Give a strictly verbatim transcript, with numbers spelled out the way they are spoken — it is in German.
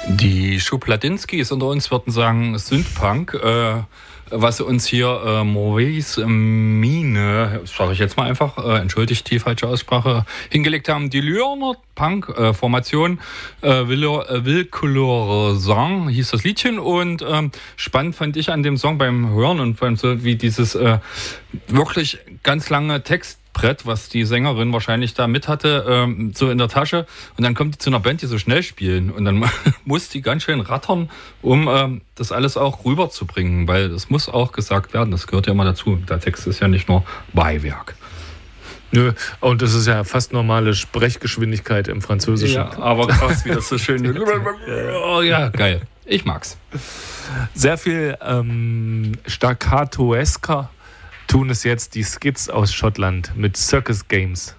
Die Schubladinskis unter uns würden sagen Synthpunk, äh, was uns hier äh, Maurice Mine, sage ich jetzt mal einfach, äh, entschuldigt die falsche Aussprache, hingelegt haben. Die Lürner Punk-Formation, äh, Willcouleur Sang hieß das Liedchen, und ähm, spannend fand ich an dem Song beim Hören und beim so wie dieses äh, wirklich ganz lange Text Brett, was die Sängerin wahrscheinlich da mit hatte, ähm, so in der Tasche. Und dann kommt die zu einer Band, die so schnell spielen. Und dann muss die ganz schön rattern, um ähm, das alles auch rüberzubringen. Weil das muss auch gesagt werden, das gehört ja immer dazu. Der Text ist ja nicht nur Beiwerk. Nö, und das ist ja fast normale Sprechgeschwindigkeit im Französischen. Ja, aber krass, wie das so schön... Oh ja, geil. Ich mag's. Sehr viel ähm, staccatoesker tun es jetzt die Skids aus Schottland mit Circus Games.